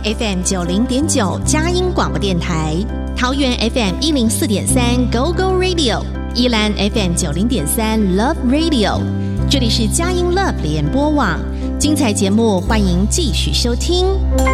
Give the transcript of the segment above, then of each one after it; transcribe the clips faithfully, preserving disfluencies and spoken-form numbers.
F M 九零点九佳音广播电台，桃园 F M 一零四点三 Go Go Radio， 宜兰 F M 九零点三 Love Radio， 这里是佳音 Love 联播网，精彩节目欢迎继续收听。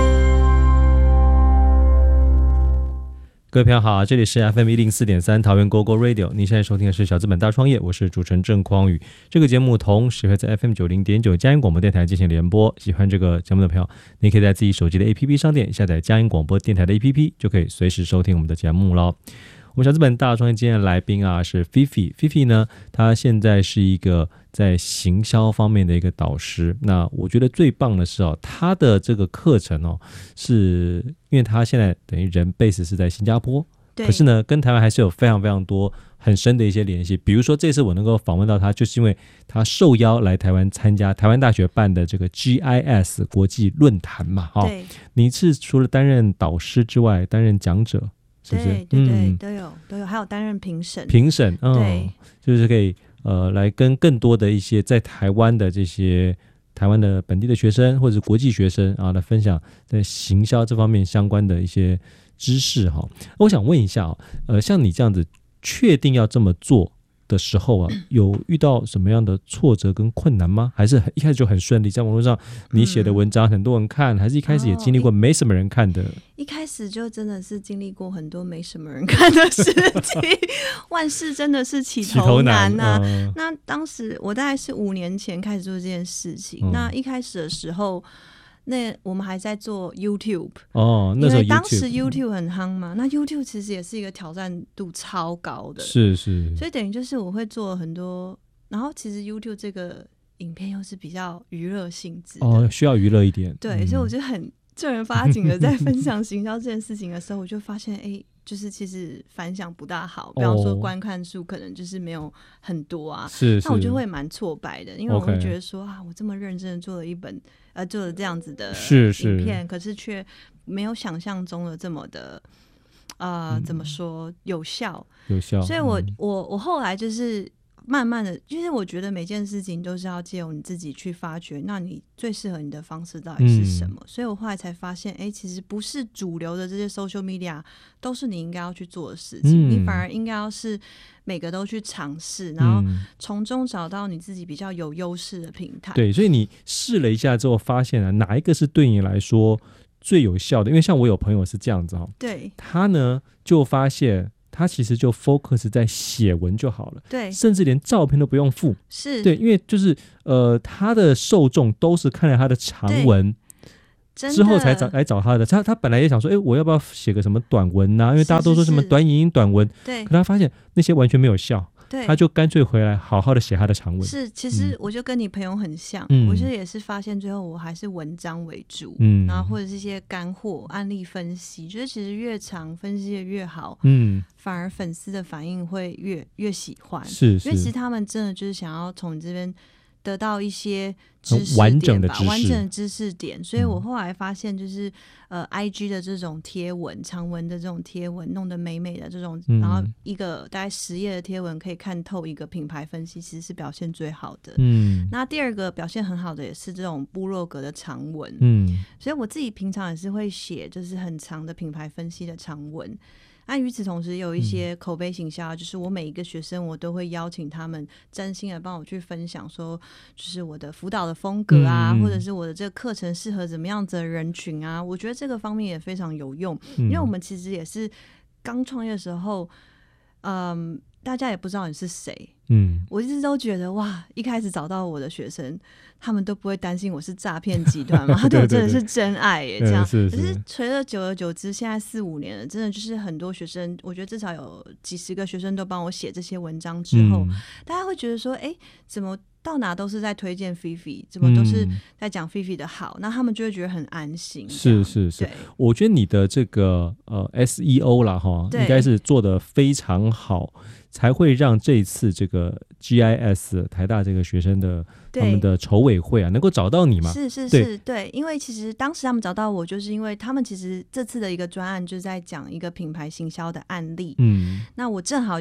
各位朋友好，这里是 F M 一零四点三 桃园 Go Go Radio， 您现在收听的是小资本大创业，我是主持人郑匡宇。这个节目同时会在 F M 九零点九 佳音广播电台进行联播，喜欢这个节目的朋友，你可以在自己手机的 A P P 商店下载佳音广播电台的 A P P， 就可以随时收听我们的节目咯。我们小资本大创业今天的来宾啊是 Fifi， Fifi 呢，她现在是一个在行销方面的一个导师。那我觉得最棒的是哦，她的这个课程哦，是因为她现在等于人 base 是在新加坡，可是呢，跟台湾还是有非常非常多很深的一些联系。比如说这次我能够访问到她，就是因为她受邀来台湾参加台湾大学办的这个 G I S 国际论坛嘛，哈、哦。你是除了担任导师之外，担任讲者。是不是？ 对对对、嗯，都有都有，还有担任评审， 评审，嗯， 对， 就是可以呃来跟更多的一些在台湾的这些台湾的本地的学生或者是国际学生啊，来分享在行销这方面相关的一些知识哈。我想问一下啊，呃，像你这样子确定要这么做的时候啊，有遇到什么样的挫折跟困难吗？还是一开始就很顺利？在网络上你写的文章很多人看，还是一开始也经历过没什么人看的？ 哦、一, 一开始就真的是经历过很多没什么人看的事情，万事真的是起头难啊。嗯、那当时我大概是五年前开始做这件事情，嗯、那一开始的时候。那我们还在做 YouTube 哦，那时候 YouTube, 因为当时 YouTube 很夯嘛，那 YouTube 其实也是一个挑战度超高的， 是是， 所以等于就是我会做很多，然后其实 YouTube 这个影片又是比较娱乐性质的哦，需要娱乐一点， 对， 嗯、 所以我就很正儿八经的在分享行销这件事情的时候，我就发现，哎，就是其实反响不大好，比方说观看数可能就是没有很多啊， 是， 那我就会蛮挫败的，因为我会觉得说、okay. 啊，我这么认真的做了一本。呃，做了这样子的影片，可是却没有想象中的这么的，呃，嗯、怎么说有效？ 有效。 所以我，我、嗯、我我后来就是慢慢的，就是我觉得每件事情都是要借由你自己去发掘，那你最适合你的方式到底是什么？嗯、所以我后来才发现，哎，其实不是主流的这些 social media 都是你应该要去做的事情，嗯、你反而应该要是。每个都去尝试，然后从中找到你自己比较有优势的平台。 对，所以你试了一下之后，发现啊，哪一个是对你来说最有效的？因为像我有朋友是这样子哈， 对， 他呢就发现他其实就 focus 在写文就好了， 对， 甚至连照片都不用附， 是对，因为就是呃，他的受众都是看了他的长文。之后才找来找他的，他他本来也想说，哎，我要不要写个什么短文啊？因为大家都说什么短影音、短文， 对， 可他发现那些完全没有效， 对， 他就干脆回来好好的写他的长文。 是，其实我就跟你朋友很像， 嗯、 我觉得也是发现最后我还是文章为主， 嗯， 然后或者是一些干货、案例分析，觉得其实越长分析的越好， 嗯， 反而粉丝的反应会越越喜欢， 是，是， 因为其实他们真的就是想要从你这边。得到一些知识点吧， 完整的知识， 完整的知识点，所以我后来发现，就是呃，I G 的这种贴文、长文的这种贴文，弄得美美的这种，嗯、然后一个大概十页的贴文可以看透一个品牌分析，其实是表现最好的。 嗯， 那第二个表现很好的也是这种部落格的长文， 嗯， 所以我自己平常也是会写，就是很长的品牌分析的长文。那与此同时有一些口碑行销、嗯、就是我每一个学生我都会邀请他们真心的帮我去分享说就是我的辅导的风格啊、嗯、或者是我的这个课程适合怎么样子的人群啊，我觉得这个方面也非常有用、嗯、因为我们其实也是刚创业的时候嗯，大家也不知道你是谁，嗯，我一直都觉得哇，一开始找到我的学生他们都不会担心我是诈骗集团嘛，他对我真的是真爱耶，这样。可是随着久而久之，现在四五年了，真的就是很多学生，我觉得至少有几十个学生都帮我写这些文章之后、嗯、大家会觉得说哎，怎么到哪都是在推荐 Fifi， 怎么都是在讲 Fifi 的好、嗯、那他们就会觉得很安心。 是是是，我觉得你的这个呃 S E O 啦哈，应该是做得非常好，才会让这一次这个 G I S 台大这个学生的他们的筹委会啊能够找到你嘛。 是是是， 对, 对，因为其实当时他们找到我就是因为他们其实这次的一个专案就是在讲一个品牌行销的案例，嗯，那我正好有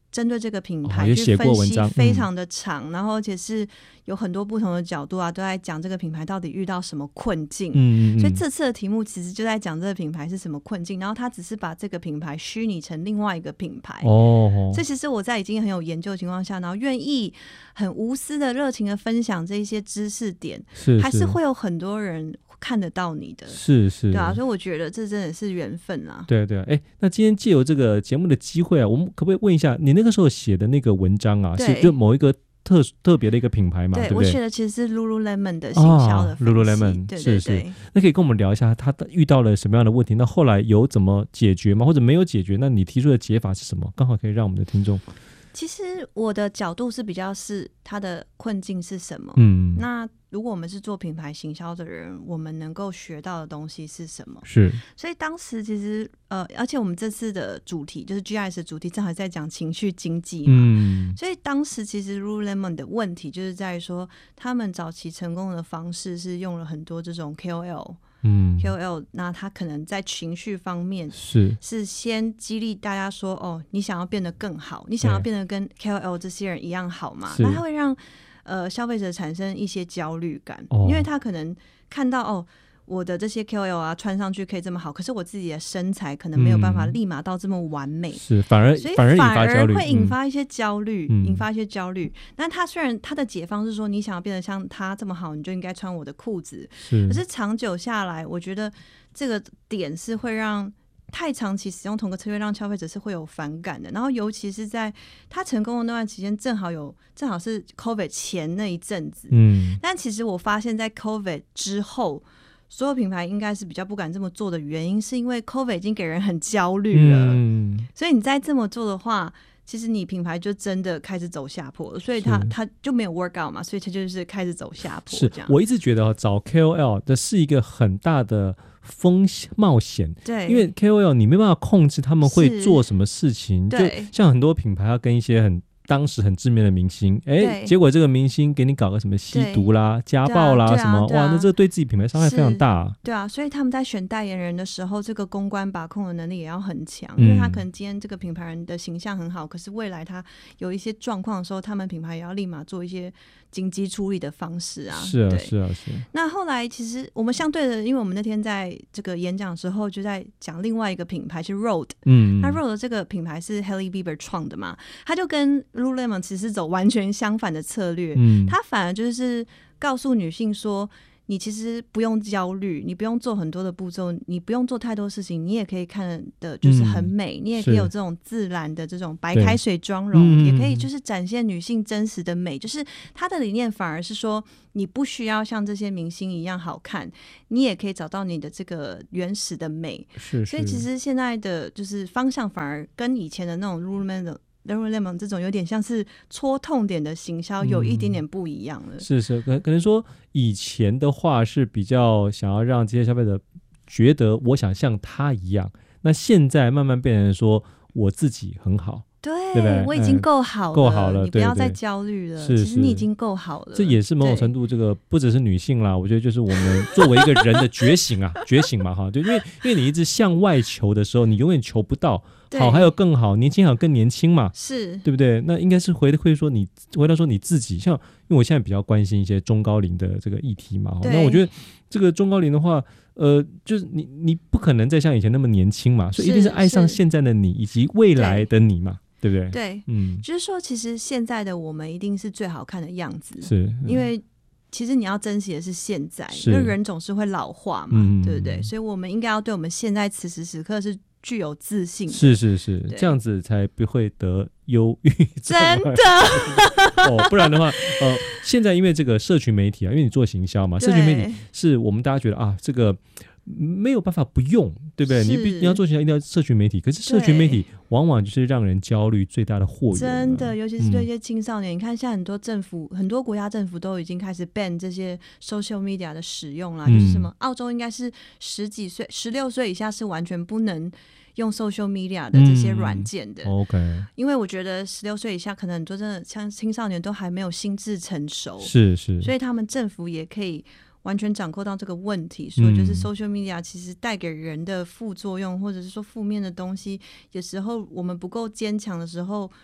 针对这个品牌也去写过文章， 分析非常的长、嗯、然后而且是有很多不同的角度啊，都在讲这个品牌到底遇到什么困境、嗯、所以这次的题目其实就在讲这个品牌是什么困境，然后他只是把这个品牌虚拟成另外一个品牌哦。所以其实我在已经很有研究的情况下，然后愿意很无私的热情的分享这些知识点，是是还是会有很多人看得到你的，是是，对啊，所以我觉得这真的是缘分啊。 对对，哎，那今天借由这个节目的机会啊，我们可不可以问一下，你那个时候写的那个文章啊，是就某一个特特别的一个品牌嘛？ 对, 对不对？ 我写的其实是 Lululemon 的行销的分析、啊、 Lululemon 对对对， 是是。那可以跟我们聊一下，他遇到了什么样的问题？那后来有怎么解决吗？或者没有解决？那你提出的解法是什么？刚好可以让我们的听众。 其实我的角度是比较是他的困境是什么，嗯，那如果我们是做品牌行销的人，我们能够学到的东西是什么？是，所以当时其实呃，而且我们这次的主题就是 G I S 的主题正好在讲情绪经济嘛，嗯，所以当时其实 Lululemon 的问题就是在于说，他们早期成功的方式是用了很多这种 K O L。嗯 K O L 那他可能在情绪方面是是先激励大家说，哦，你想要变得更好，你想要变得跟 K O L 这些人一样好嘛，那他会让呃消费者产生一些焦虑感、哦、因为他可能看到哦，我的这些 K O L 啊穿上去可以这么好，可是我自己的身材可能没有办法立马到这么完美、嗯、是反而所以反而引发焦虑，反而会引发一些焦虑、嗯、引发一些焦虑。那他虽然他的解方是说，你想要变得像他这么好，你就应该穿我的裤子，是可是长久下来我觉得这个点是会让太长期使用同个策略让消费者是会有反感的，然后尤其是在他成功的那段期间，正好有正好是 COVID 前那一阵子，嗯，但其实我发现在 COVID 之后，所有品牌应该是比较不敢这么做的原因，是因为 COVID 已经给人很焦虑了、嗯、所以你再这么做的话，其实你品牌就真的开始走下坡了，所以它它就没有 work out 嘛，所以它就是开始走下坡。是，我一直觉得找 K O L 的是一个很大的风险冒险，对，因为 K O L 你没办法控制他们会做什么事情，就像很多品牌要跟一些很当时很知名的明星，哎，结果这个明星给你搞个什么吸毒啦、家暴啦、啊、什么、啊啊、哇，那这对自己品牌伤害非常大、啊。 对啊，所以他们在选代言人的时候，这个公关把控的能力也要很强，因为他可能今天这个品牌人的形象很好，可是未来他有一些状况的时候，他们品牌也要立马做一些紧急处理的方式啊。 是啊，是啊，是啊。 那后来其实我们相对的，因为我们那天在这个演讲的时候就在讲另外一个品牌是 Rode， 嗯，那 Rode 这个品牌是 Hailey Bieber 创的嘛，他就跟 Lululemon 其实走完全相反的策略，嗯，他反而就是告诉女性说，你其实不用焦虑，你不用做很多的步骤，你不用做太多事情，你也可以看的就是很美、嗯、你也可以有这种自然的这种白开水妆容，也可以就是展现女性真实的美，就是他的理念反而是说，你不需要像这些明星一样好看，你也可以找到你的这个原始的美，是是，所以其实现在的就是方向反而跟以前的那种 Lululemon 的Lululemon 这种有点像是戳痛点的行销有一点点不一样了、嗯、 是是，可能说以前的话是比较想要让这些消费者觉得我想像他一样，那现在慢慢变成说我自己很好， 对，对对，我已经够好了、嗯、够好了，你不要再焦虑了， 对对， 其实你已经够好了。 这也是某种程度，这个不只是女性啦，我觉得就是我们作为一个人的觉醒啊，觉醒嘛哈，就因为因为你一直向外求的时候，你永远求不到好还有更好，年轻好更年轻嘛，是对不对？那应该是回会说你回到说你自己，像因为我现在比较关心一些中高龄的这个议题嘛，那我觉得这个中高龄的话，呃，就是你你不可能再像以前那么年轻嘛，所以一定是爱上现在的你以及未来的你嘛。对不对？ 对，嗯，就是说，其实现在的我们一定是最好看的样子，是、嗯、因为其实你要珍惜的是现在，因为人总是会老化嘛，嗯、对不对？所以我们应该要对我们现在此时此刻是具有自信的， 是是是，这样子才不会得忧郁症， 真的哦，不然的话，呃，现在因为这个社群媒体啊，因为你做行销嘛，社群媒体是我们大家觉得啊，这个。没有办法不用，对不对？你你要做行销一定要社群媒体，可是社群媒体往往就是让人焦虑最大的祸源、啊、 真的，尤其是对一些青少年、嗯、你看现在很多政府很多国家政府都已经开始 ban 这些 social media 的使用啦、嗯、就是什么澳洲应该是十几岁十六岁以下是完全不能用 social media 的这些软件的、嗯、OK， 因为我觉得十六岁以下可能很多真的像青少年都还没有心智成熟，是是，所以他们政府也可以完全掌控到这个问题，所以就是 social media 其实带给人的副作用、嗯、或者是说负面的东西，有时候我们不够坚强的时候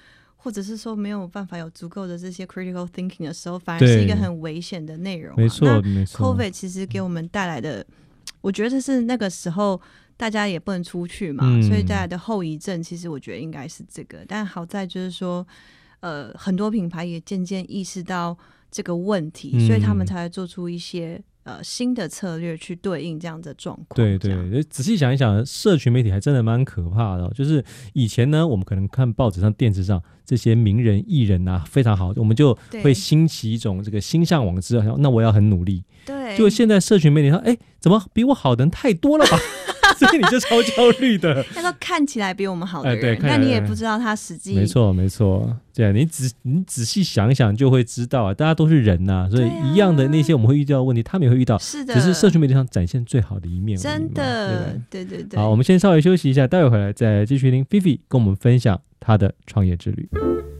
或者是说没有办法有足够的这些 critical thinking 的时候，反而是一个很危险的内容、啊。 没错，没错。 COVID 其实给我们带来的，我觉得是那个时候大家也不能出去嘛， 嗯、 所以带来的后遗症，其实我觉得应该是这个。但好在就是说，呃，很多品牌也渐渐意识到这个问题，嗯、所以他们才会做出一些。呃，新的策略去对应这样的状况。 对对，仔细想一想，社群媒体还真的蛮可怕的、哦。就是以前呢，我们可能看报纸上、电视上这些名人、艺人啊，非常好，我们就会兴起一种这个心向往之，那我要很努力。 对， 就现在社群媒体上，哎，怎么比我好的人太多了吧？所以你就超焦虑的。 他说看起来比我们好的人， 哎、 但你也不知道他实际。 没错，没错。对，你仔你仔细想想就会知道啊，大家都是人呐、啊，所以一样的那些我们会遇到的问题，他们也会遇到。 是的， 只是社群媒体上展现最好的一面。 真的，对对对。 好，我们先稍微休息一下，待会回来再继续听菲菲跟我们分享她的创业之旅。